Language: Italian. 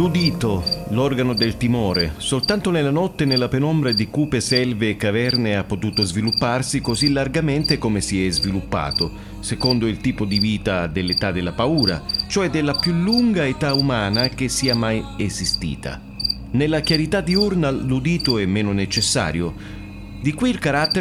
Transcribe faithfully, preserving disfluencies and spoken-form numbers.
L'udito, l'organo del timore, soltanto nella notte nella penombra di cupe selve e caverne ha potuto svilupparsi così largamente come si è sviluppato, secondo il tipo di vita dell'età della paura, cioè della più lunga età umana che sia mai esistita. Nella chiarità diurna l'udito è meno necessario. Di qui il carattere